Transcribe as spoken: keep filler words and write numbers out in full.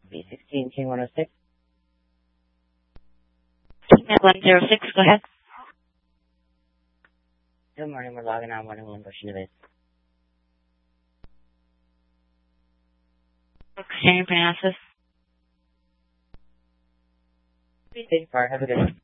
B sixteen King one oh six. At one zero six, go ahead. Good morning, we're logging on one oh one Bush Innovate. Exchange Manassas. Be safe, have a good one.